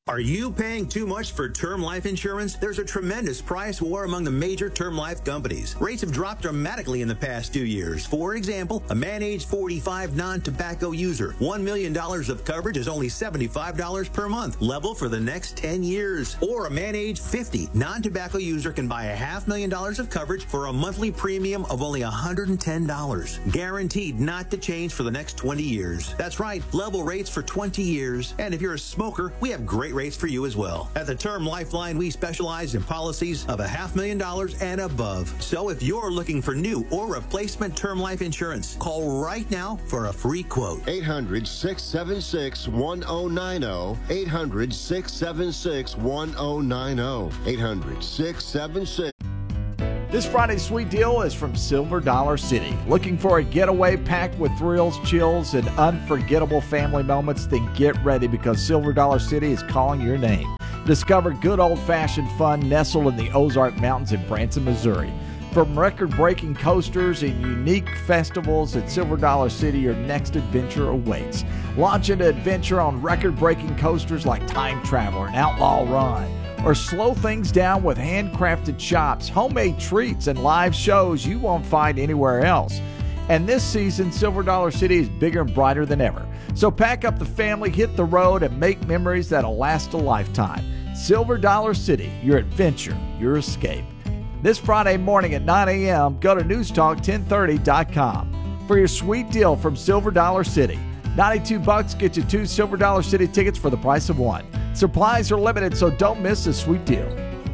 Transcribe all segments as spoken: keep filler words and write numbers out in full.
Are you paying too much for term life insurance? There's a tremendous price war among the major term life companies. Rates have dropped dramatically in the past two years. For example, a man age forty-five non-tobacco user, one million dollars of coverage is only seventy-five dollars per month, level for the next ten years. Or a man age fifty non-tobacco user can buy a half million dollars of coverage for a monthly premium of only one hundred ten dollars. Guaranteed not to change for the next twenty years. That's right, level rates for twenty years. And if you're a smoker, we have great rates for you as well. At the Term Lifeline, we specialize in policies of a half million dollars and above. So if you're looking for new or replacement term life insurance, call right now for a free quote. eight hundred, six seven six, one oh nine oh. eight hundred, six seven six, one oh nine oh. eight hundred, six seven six. This Friday's sweet deal is from Silver Dollar City. Looking for a getaway packed with thrills, chills, and unforgettable family moments? Then get ready, because Silver Dollar City is calling your name. Discover good old-fashioned fun nestled in the Ozark Mountains in Branson, Missouri. From record-breaking coasters and unique festivals at Silver Dollar City, your next adventure awaits. Launch into adventure on record-breaking coasters like Time Traveler and Outlaw Run. Or slow things down with handcrafted shops, homemade treats, and live shows you won't find anywhere else. And this season, Silver Dollar City is bigger and brighter than ever. So pack up the family, hit the road, and make memories that'll last a lifetime. Silver Dollar City, your adventure, your escape. This Friday morning at nine a.m., go to news talk ten thirty dot com for your sweet deal from Silver Dollar City. ninety-two bucks gets you two Silver Dollar City tickets for the price of one. Supplies are limited, so don't miss this sweet deal.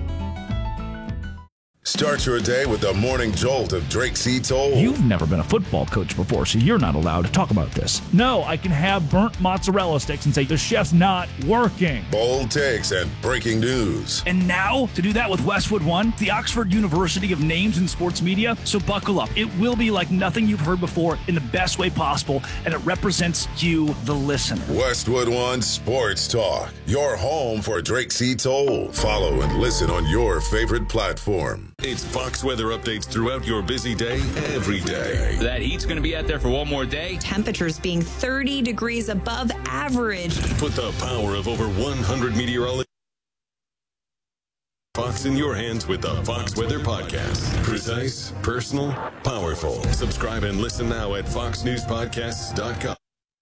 Start your day with the morning jolt of Drake C. Toll. You've never been a football coach before, so you're not allowed to talk about this. No, I can have burnt mozzarella sticks and say the chef's not working. Bold takes and breaking news. And now, to do that with Westwood One, the Oxford University of Names in Sports Media. So buckle up. It will be like nothing you've heard before in the best way possible, and it represents you, the listener. Westwood One Sports Talk, your home for Drake C. Toll. Follow and listen on your favorite platform. It's Fox weather updates throughout your busy day, every day. That heat's going to be out there for one more day. Temperatures being thirty degrees above average. Put the power of over one hundred meteorologists. Fox in your hands with the Fox Weather Podcast. Precise, personal, powerful. Subscribe and listen now at fox news podcasts dot com.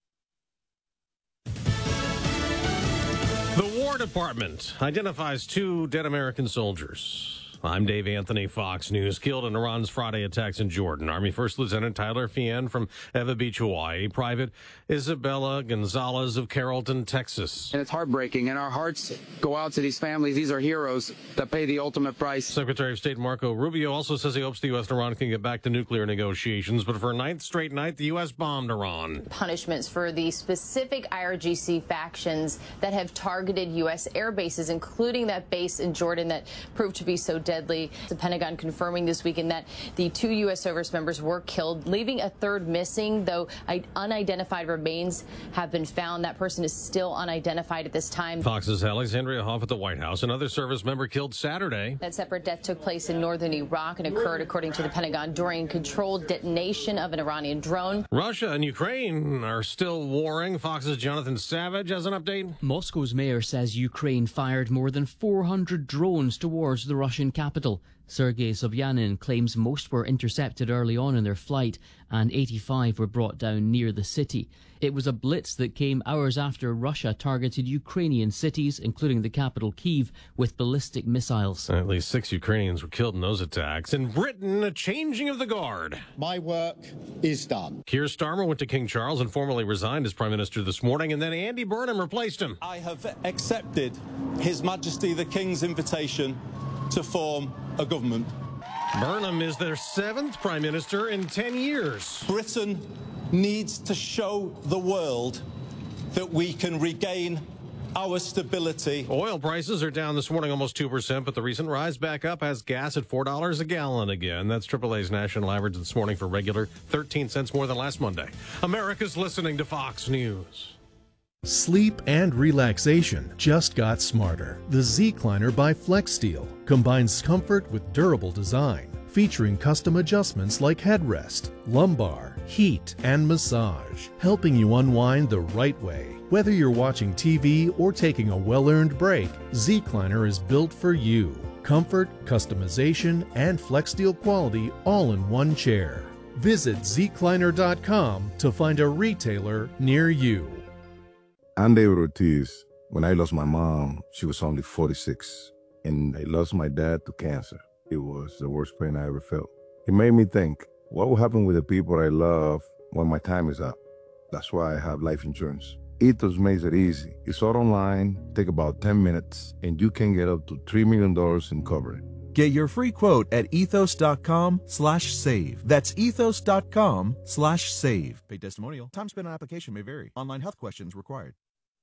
The War Department identifies two dead American soldiers. I'm Dave Anthony, Fox News. Killed in Iran's Friday attacks in Jordan. Army First Lieutenant Tyler Fian from Eva Beach, Hawaii. Private Isabella Gonzalez of Carrollton, Texas. And it's heartbreaking, and our hearts go out to these families. These are heroes that pay the ultimate price. Secretary of State Marco Rubio also says he hopes the U S and Iran can get back to nuclear negotiations, but for a ninth straight night, the U S bombed Iran. Punishments for the specific I R G C factions that have targeted U S air bases, including that base in Jordan that proved to be so deadly. The Pentagon confirming this weekend that the two U S service members were killed, leaving a third missing, though unidentified remains have been found. That person is still unidentified at this time. Fox's Alexandria Hoff at the White House. Another service member killed Saturday. That separate death took place in northern Iraq and occurred, according to the Pentagon, during controlled detonation of an Iranian drone. Russia and Ukraine are still warring. Fox's Jonathan Savage has an update. Moscow's mayor says Ukraine fired more than four hundred drones towards the Russian capital. Sergei Sobyanin claims most were intercepted early on in their flight and eighty-five were brought down near the city. It was a blitz that came hours after Russia targeted Ukrainian cities, including the capital Kyiv, with ballistic missiles. At least six Ukrainians were killed in those attacks. In Britain, a changing of the guard. My work is done. Keir Starmer went to King Charles and formally resigned as Prime Minister this morning, and then Andy Burnham replaced him. I have accepted His Majesty the King's invitation to form a government. Burnham is their seventh Prime Minister in ten years. Britain needs to show the world that we can regain our stability. Oil prices are down this morning almost two percent, but the recent rise back up has gas at four dollars a gallon again. That's triple A's national average this morning for regular, thirteen cents more than last Monday. America's listening to Fox News. Sleep and relaxation just got smarter. The Z-Cliner by FlexSteel combines comfort with durable design, featuring custom adjustments like headrest, lumbar, heat, and massage, helping you unwind the right way. Whether you're watching T V or taking a well-earned break, Zecliner is built for you. Comfort, customization, and FlexSteel quality all in one chair. Visit Zecliner dot com to find a retailer near you. I'm David Ortiz. When I lost my mom, she was only forty-six, and I lost my dad to cancer. It was the worst pain I ever felt. It made me think, what will happen with the people I love when my time is up? That's why I have life insurance. Ethos makes it easy. It's all online, take about ten minutes, and you can get up to three million dollars in coverage. Get your free quote at ethos.com slash save. That's ethos.com slash save. Paid testimonial. Time spent on application may vary. Online health questions required.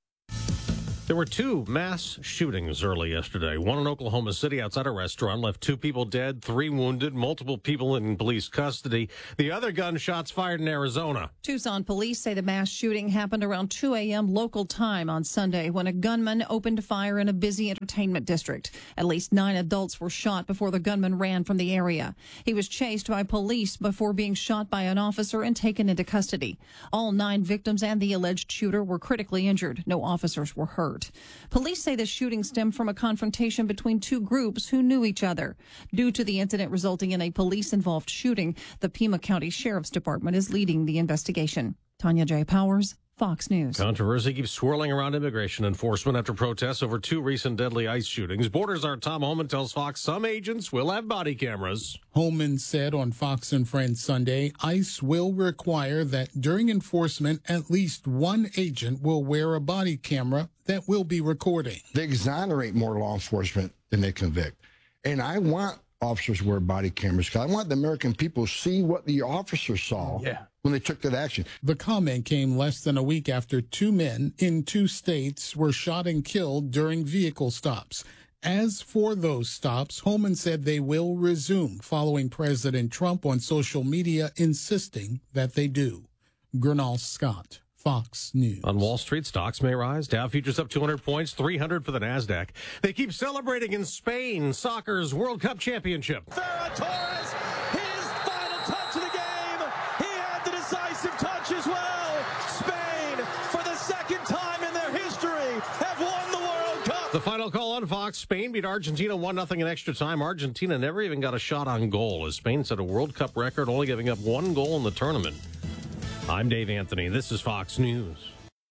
There were two mass shootings early yesterday. One in Oklahoma City outside a restaurant left two people dead, three wounded, multiple people in police custody. The other gunshots fired in Arizona. Tucson police say the mass shooting happened around two a.m. local time on Sunday when a gunman opened fire in a busy entertainment district. At least nine adults were shot before the gunman ran from the area. He was chased by police before being shot by an officer and taken into custody. All nine victims and the alleged shooter were critically injured. No officers were hurt. Police say the shooting stemmed from a confrontation between two groups who knew each other. Due to the incident resulting in a police-involved shooting, the Pima County Sheriff's Department is leading the investigation. Tanya J. Powers, Fox News. Controversy keeps swirling around immigration enforcement after protests over two recent deadly ICE shootings. Borders Czar Tom Homan tells Fox some agents will have body cameras. Homan said on Fox and Friends Sunday, ICE will require that during enforcement, at least one agent will wear a body camera that will be recording. They exonerate more law enforcement than they convict. And I want officers to wear body cameras because I want the American people to see what the officers saw. Yeah. When they took that action. The comment came less than a week after two men in two states were shot and killed during vehicle stops. As for those stops, Homan said they will resume following President Trump on social media insisting that they do. Gernal Scott, Fox News. On Wall Street, stocks may rise. Dow futures up two hundred points, three hundred for the NASDAQ. They keep celebrating in Spain, soccer's World Cup championship. Ferran Torres, his final touch of the game. He had the decisive touch as well. Spain, for the second time in their history, have won the World Cup. The final call on Fox. Spain beat Argentina one nothing in extra time. Argentina never even got a shot on goal as Spain set a World Cup record, only giving up one goal in the tournament. I'm Dave Anthony. This is Fox News.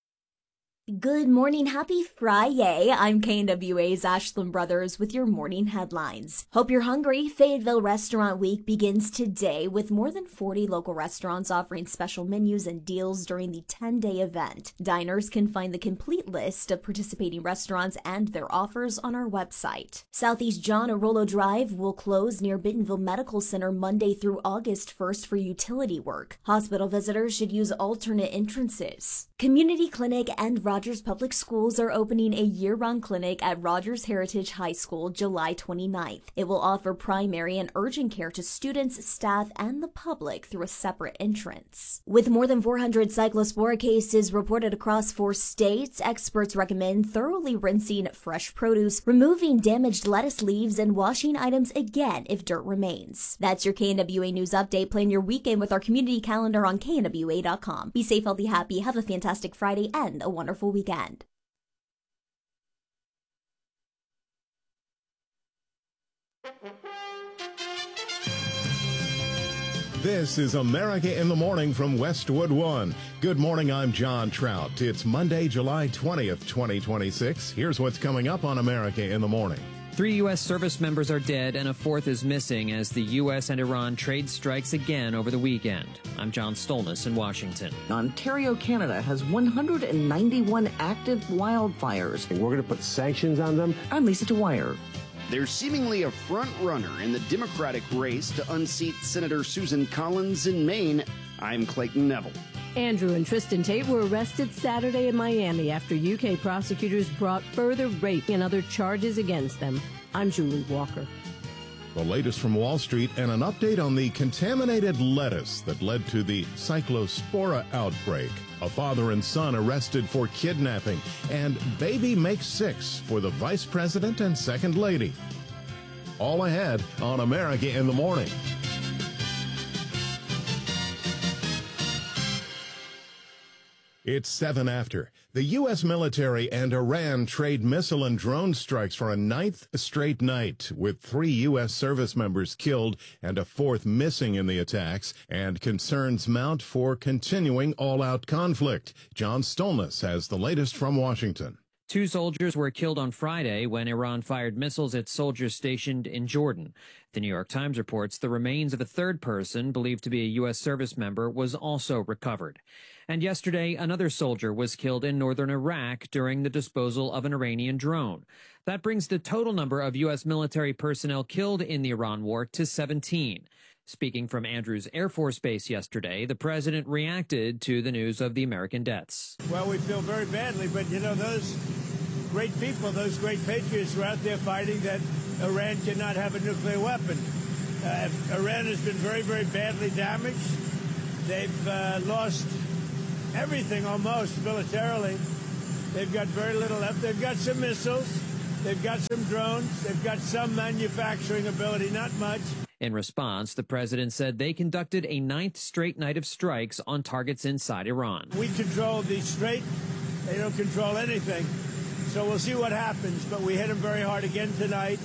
Good morning. Happy Friday. I'm K N W A's Ashlyn Brothers with your morning headlines. Hope you're hungry. Fayetteville Restaurant Week begins today with more than forty local restaurants offering special menus and deals during the ten-day event. Diners can find the complete list of participating restaurants and their offers on our website. Southeast John Arolo Drive will close near Bentonville Medical Center Monday through August first for utility work. Hospital visitors should use alternate entrances. Community Clinic and Rogers Public Schools are opening a year-round clinic at Rogers Heritage High School July twenty-ninth. It will offer primary and urgent care to students, staff, and the public through a separate entrance. With more than four hundred cyclospora cases reported across four states, experts recommend thoroughly rinsing fresh produce, removing damaged lettuce leaves, and washing items again if dirt remains. That's your K N W A News Update. Plan your weekend with our community calendar on K N W A dot com. Be safe, healthy, happy, have a fantastic Friday, and a wonderful weekend. This is America in the Morning from Westwood One. Good morning, I'm John Trout. It's Monday, July twentieth, twenty twenty-six. Here's what's coming up on America in the Morning. Three U S service members are dead and a fourth is missing as the U S and Iran trade strikes again over the weekend. I'm John Stolness in Washington. Ontario, Canada has one hundred ninety-one active wildfires. We're going to put sanctions on them. I'm Lisa Dwyer. There's seemingly a front runner in the Democratic race to unseat Senator Susan Collins in Maine. I'm Clayton Neville. Andrew and Tristan Tate were arrested Saturday in Miami after U K prosecutors brought further rape and other charges against them. I'm Julie Walker. The latest from Wall Street and an update on the contaminated lettuce that led to the cyclospora outbreak. A father and son arrested for kidnapping, and baby makes six for the vice president and second lady. All ahead on America in the Morning. It's seven after. The U S military and Iran trade missile and drone strikes for a ninth straight night, with three U S service members killed and a fourth missing in the attacks, and concerns mount for continuing all-out conflict. John Stolness has the latest from Washington. Two soldiers were killed on Friday when Iran fired missiles at soldiers stationed in Jordan. The New York Times reports the remains of a third person, believed to be a U S service member, was also recovered. And yesterday, another soldier was killed in northern Iraq during the disposal of an Iranian drone. That brings the total number of U S military personnel killed in the Iran war to seventeen. Speaking from Andrews Air Force Base yesterday, the president reacted to the news of the American deaths. Well, we feel very badly, but, you know, those great people, those great patriots were out there fighting that Iran cannot have a nuclear weapon. Uh, Iran has been very, very badly damaged. They've uh, lost everything almost militarily. They've got very little left. They've got some missiles. They've got some drones. They've got some manufacturing ability, not much. In response, the president said they conducted a ninth straight night of strikes on targets inside Iran. We control the strait. They don't control anything. So we'll see what happens. But we hit them very hard again tonight.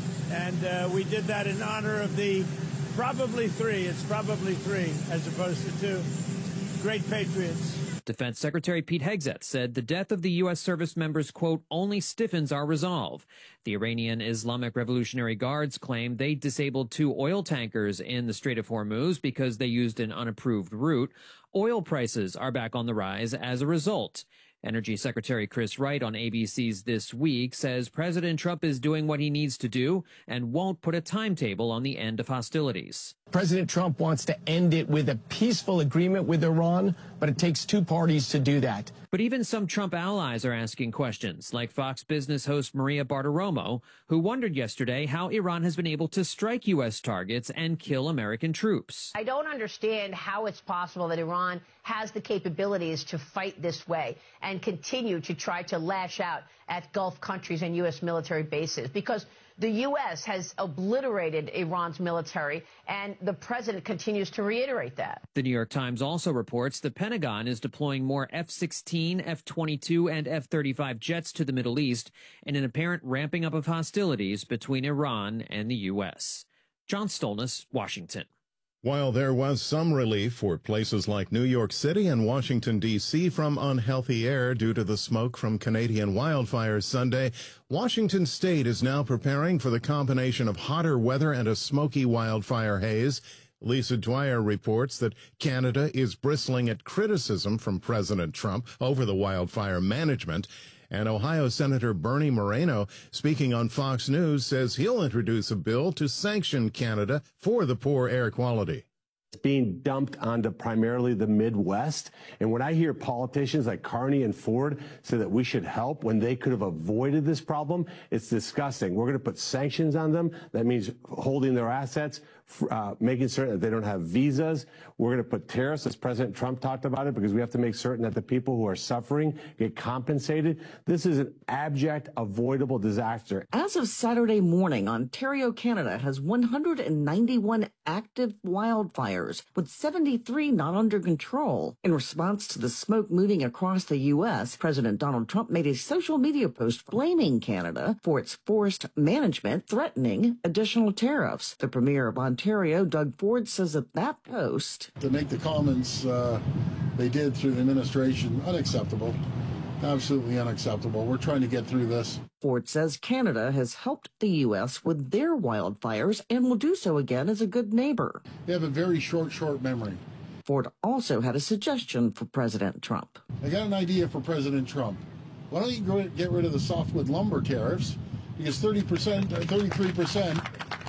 And uh, we did that in honor of the probably three. It's probably three as opposed to two. Great patriots. Defense Secretary Pete Hegseth said the death of the U S service members, quote, only stiffens our resolve. The Iranian Islamic Revolutionary Guards claim they disabled two oil tankers in the Strait of Hormuz because they used an unapproved route. Oil prices are back on the rise as a result. Energy Secretary Chris Wright on A B C's This Week says President Trump is doing what he needs to do and won't put a timetable on the end of hostilities. President Trump wants to end it with a peaceful agreement with Iran, but it takes two parties to do that. But even some Trump allies are asking questions, like Fox Business host Maria Bartiromo, who wondered yesterday how Iran has been able to strike U S targets and kill American troops. I don't understand how it's possible that Iran has the capabilities to fight this way and continue to try to lash out at Gulf countries and U S military bases, because the U S has obliterated Iran's military, and the president continues to reiterate that. The New York Times also reports the Pentagon is deploying more F sixteen, F twenty-two, and F thirty-five jets to the Middle East in an apparent ramping up of hostilities between Iran and the U S. John Stolness, Washington. While there was some relief for places like New York City and Washington, D C from unhealthy air due to the smoke from Canadian wildfires Sunday, Washington State is now preparing for the combination of hotter weather and a smoky wildfire haze. Lisa Dwyer reports that Canada is bristling at criticism from President Trump over the wildfire management. And Ohio Senator Bernie Moreno, speaking on Fox News, says he'll introduce a bill to sanction Canada for the poor air quality. It's being dumped onto primarily the Midwest. And when I hear politicians like Carney and Ford say that we should help when they could have avoided this problem, it's disgusting. We're going to put sanctions on them. That means holding their assets, uh, making certain that they don't have visas. We're going to put tariffs, as President Trump talked about it, because we have to make certain that the people who are suffering get compensated. This is an abject, avoidable disaster. As of Saturday morning, Ontario, Canada has one hundred ninety-one active wildfires, with seventy-three not under control. In response to the smoke moving across the U S, President Donald Trump made a social media post blaming Canada for its forest management, threatening additional tariffs. The Premier of Ontario, Doug Ford, says that that post... To make the comments uh, they did through the administration unacceptable. Absolutely unacceptable. We're trying to get through this. Ford says Canada has helped the U S with their wildfires and will do so again as a good neighbor. They have a very short, short memory. Ford also had a suggestion for President Trump. I got an idea for President Trump. Why don't you go get rid of the softwood lumber tariffs? Because thirty percent, thirty-three percent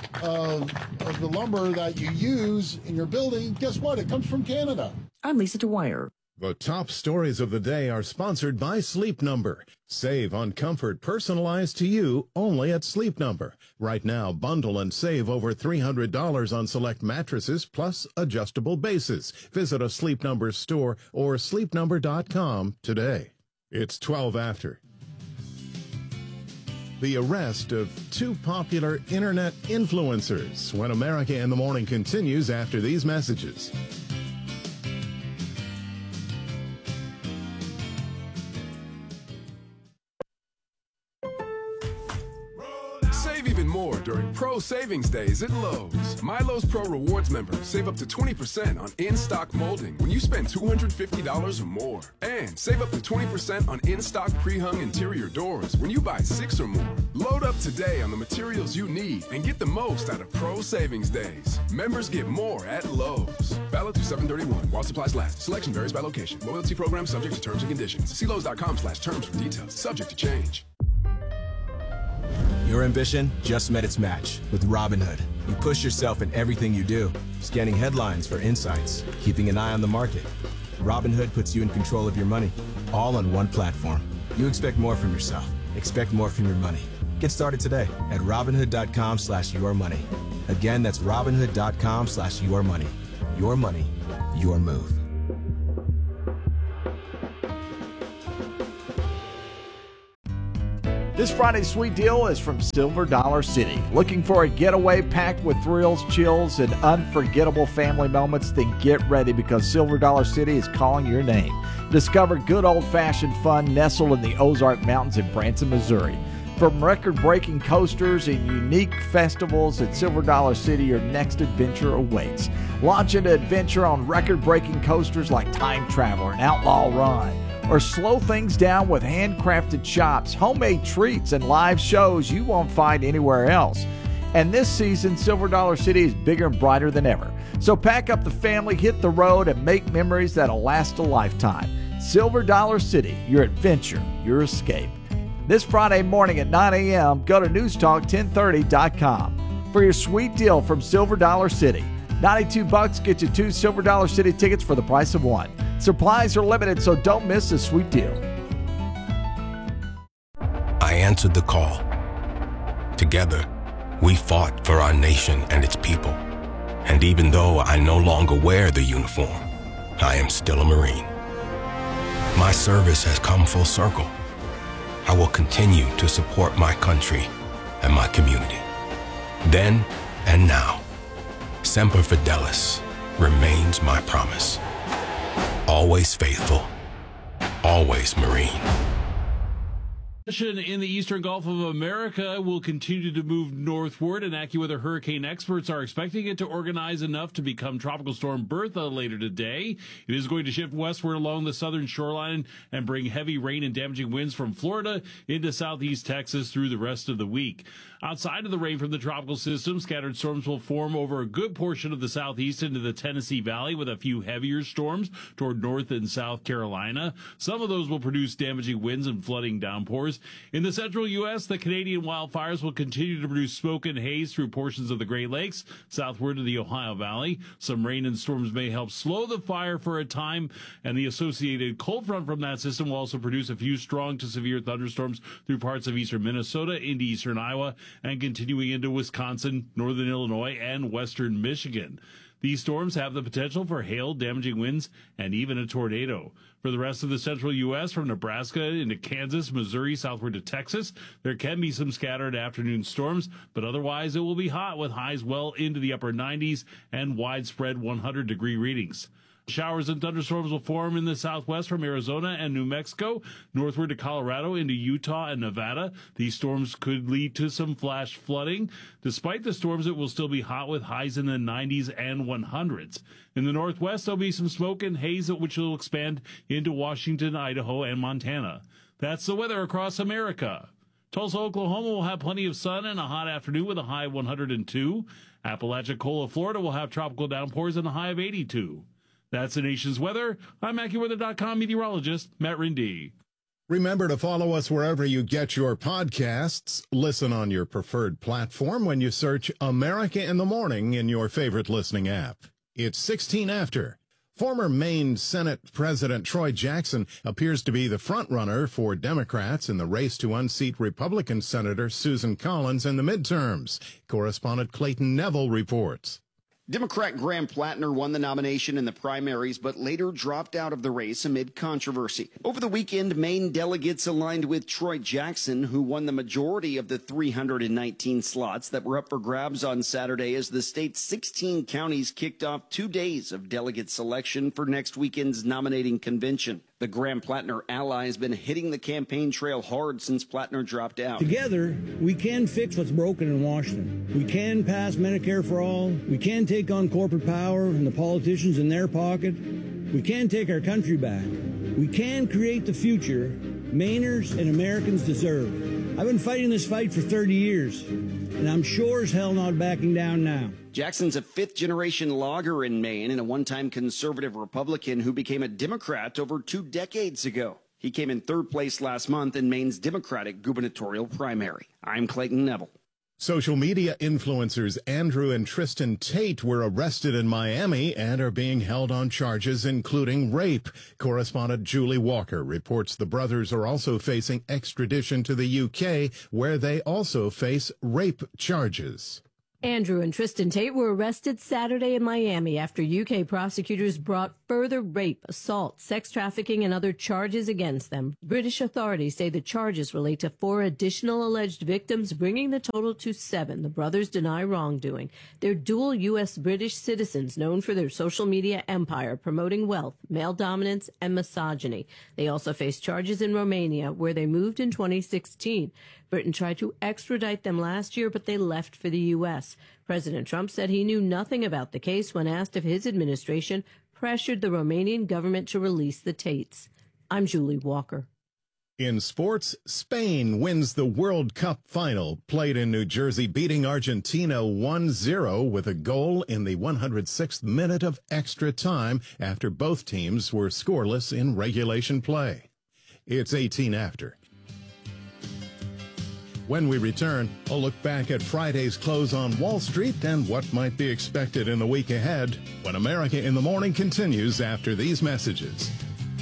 of, of the lumber that you use in your building, guess what? It comes from Canada. I'm Lisa Dwyer. The top stories of the day are sponsored by Sleep Number. Save on comfort personalized to you only at Sleep Number. Right now, bundle and save over three hundred dollars on select mattresses plus adjustable bases. Visit a Sleep Number store or sleep number dot com today. It's twelve after. The arrest of two popular internet influencers when America in the Morning continues after these messages. Save even more during Pro Savings Days at Lowe's. My Lowe's Pro Rewards members save up to twenty percent on in-stock molding when you spend two hundred fifty dollars or more. And save up to twenty percent on in-stock pre-hung interior doors when you buy six or more. Load up today on the materials you need and get the most out of Pro Savings Days. Members get more at Lowe's. Valid through seven thirty-one while supplies last. Selection varies by location. Loyalty program subject to terms and conditions. See Lowe's.com slash terms for details. Subject to change. Your ambition just met its match with Robinhood. You push yourself in everything you do, scanning headlines for insights, keeping an eye on the market. Robinhood puts you in control of your money, all on one platform. You expect more from yourself. Expect more from your money. Get started today at Robinhood.com slash your money. Again, that's Robinhood.com slash your money. Your money, your move. This Friday's sweet deal is from Silver Dollar City. Looking for a getaway packed with thrills, chills, and unforgettable family moments? Then get ready, because Silver Dollar City is calling your name. Discover good old-fashioned fun nestled in the Ozark Mountains in Branson, Missouri. From record-breaking coasters and unique festivals at Silver Dollar City, your next adventure awaits. Launch into adventure on record-breaking coasters like Time Traveler and Outlaw Run. Or slow things down with handcrafted shops, homemade treats, and live shows you won't find anywhere else. And this season, Silver Dollar City is bigger and brighter than ever. So pack up the family, hit the road, and make memories that'll last a lifetime. Silver Dollar City, your adventure, your escape. This Friday morning at nine a.m., go to news talk ten thirty dot com for your sweet deal from Silver Dollar City. ninety-two bucks get you two Silver Dollar City tickets for the price of one. Supplies are limited, so don't miss this sweet deal. I answered the call. Together, we fought for our nation and its people. And even though I no longer wear the uniform, I am still a Marine. My service has come full circle. I will continue to support my country and my community. Then and now, Semper Fidelis remains my promise. Always faithful, always Marine. In the eastern Gulf of America will continue to move northward, and AccuWeather hurricane experts are expecting it to organize enough to become Tropical Storm Bertha later today. It is going to shift westward along the southern shoreline and bring heavy rain and damaging winds from Florida into southeast Texas through the rest of the week. Outside of the rain from the tropical system, scattered storms will form over a good portion of the southeast into the Tennessee Valley, with a few heavier storms toward North and South Carolina. Some of those will produce damaging winds and flooding downpours. In the central U S, the Canadian wildfires will continue to produce smoke and haze through portions of the Great Lakes, southward to the Ohio Valley. Some rain and storms may help slow the fire for a time, and the associated cold front from that system will also produce a few strong to severe thunderstorms through parts of eastern Minnesota into eastern Iowa, and continuing into Wisconsin, northern Illinois, and western Michigan. These storms have the potential for hail, damaging winds, and even a tornado. For the rest of the central U S, from Nebraska into Kansas, Missouri, southward to Texas, there can be some scattered afternoon storms, but otherwise it will be hot with highs well into the upper nineties and widespread one hundred degree readings. Showers and thunderstorms will form in the southwest from Arizona and New Mexico, northward to Colorado into Utah and Nevada. These storms could lead to some flash flooding. Despite the storms, it will still be hot with highs in the nineties and one hundreds. In the northwest, there'll be some smoke and haze, which will expand into Washington, Idaho, and Montana. That's the weather across America. Tulsa, Oklahoma will have plenty of sun and a hot afternoon with a high of one hundred two. Apalachicola, Florida will have tropical downpours and a high of eighty-two. That's the nation's weather. I'm AccuWeather dot com meteorologist Matt Rindy. Remember to follow us wherever you get your podcasts. Listen on your preferred platform when you search America in the Morning in your favorite listening app. It's sixteen after. Former Maine Senate President Troy Jackson appears to be the frontrunner for Democrats in the race to unseat Republican Senator Susan Collins in the midterms. Correspondent Clayton Neville reports. Democrat Graham Plattner won the nomination in the primaries, but later dropped out of the race amid controversy. Over the weekend, Maine delegates aligned with Troy Jackson, who won the majority of the three hundred nineteen slots that were up for grabs on Saturday as the state's sixteen counties kicked off two days of delegate selection for next weekend's nominating convention. The Graham-Plattner ally has been hitting the campaign trail hard since Plattner dropped out. Together, we can fix what's broken in Washington. We can pass Medicare for all. We can take on corporate power and the politicians in their pocket. We can take our country back. We can create the future Mainers and Americans deserve. I've been fighting this fight for thirty years, and I'm sure as hell not backing down now. Jackson's a fifth-generation logger in Maine and a one-time conservative Republican who became a Democrat over two decades ago. He came in third place last month in Maine's Democratic gubernatorial primary. I'm Clayton Neville. Social media influencers Andrew and Tristan Tate were arrested in Miami and are being held on charges including rape. Correspondent Julie Walker reports the brothers are also facing extradition to the U K, where they also face rape charges. Andrew and Tristan Tate were arrested Saturday in Miami after U K prosecutors brought further rape, assault, sex trafficking, and other charges against them. British authorities say the charges relate to four additional alleged victims, bringing the total to seven. The brothers deny wrongdoing. They're dual U S British citizens known for their social media empire, promoting wealth, male dominance, and misogyny. They also face charges in Romania, where they moved in twenty sixteen. Britain tried to extradite them last year, but they left for the U S. President Trump said he knew nothing about the case when asked if his administration pressured the Romanian government to release the Tates. I'm Julie Walker. In sports, Spain wins the World Cup final, played in New Jersey, beating Argentina one zero with a goal in the one hundred sixth minute of extra time after both teams were scoreless in regulation play. It's eighteen after. When we return, a look back at Friday's close on Wall Street and what might be expected in the week ahead when America in the Morning continues after these messages.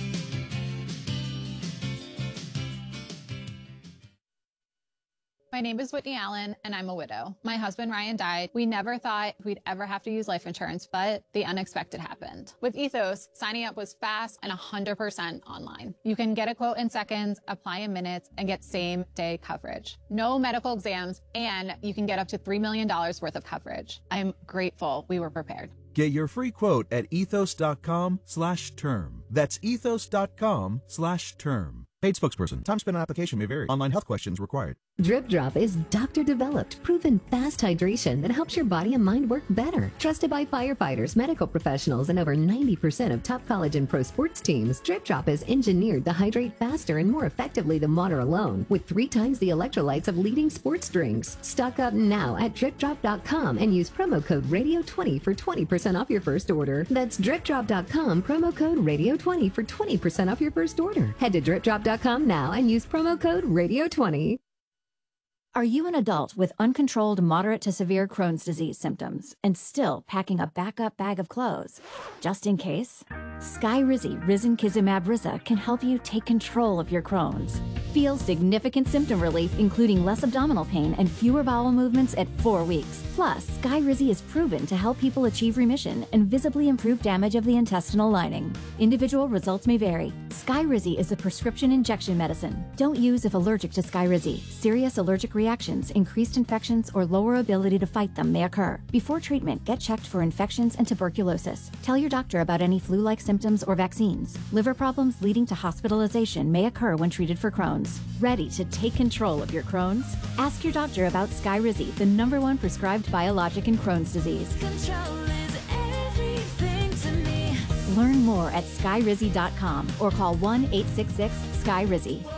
My name is Whitney Allen, and I'm a widow. My husband, Ryan, died. We never thought we'd ever have to use life insurance, but the unexpected happened. With Ethos, signing up was fast and one hundred percent online. You can get a quote in seconds, apply in minutes, and get same-day coverage. No medical exams, and you can get up to three million dollars worth of coverage. I'm grateful we were prepared. Get your free quote at ethos.com slash term. That's ethos.com slash term. Paid spokesperson. Time spent on application may vary. Online health questions required. Drip Drop is doctor-developed, proven fast hydration that helps your body and mind work better. Trusted by firefighters, medical professionals, and over ninety percent of top college and pro sports teams, Drip Drop is engineered to hydrate faster and more effectively than water alone, with three times the electrolytes of leading sports drinks. Stock up now at drip drop dot com and use promo code radio twenty for twenty percent off your first order. That's drip drop dot com, promo code radio twenty for twenty percent off your first order. Head to drip drop dot com now and use promo code radio twenty. Are you an adult with uncontrolled moderate to severe Crohn's disease symptoms and still packing a backup bag of clothes just in case? Skyrizi Risankizumab Riza can help you take control of your Crohn's. Feel significant symptom relief, including less abdominal pain and fewer bowel movements at four weeks. Plus, Skyrizi is proven to help people achieve remission and visibly improve damage of the intestinal lining. Individual results may vary. Skyrizi is a prescription injection medicine. Don't use if allergic to Skyrizi. Serious allergic reactions, increased infections, or lower ability to fight them may occur. Before treatment, get checked for infections and tuberculosis. Tell your doctor about any flu-like symptoms or vaccines. Liver problems leading to hospitalization may occur when treated for Crohn's. Ready to take control of your Crohn's? Ask your doctor about Skyrizi, the number one prescribed biologic in Crohn's disease. Control is everything to me. Learn more at skyrizi dot com or call one eight six six, S K Y R I Z I.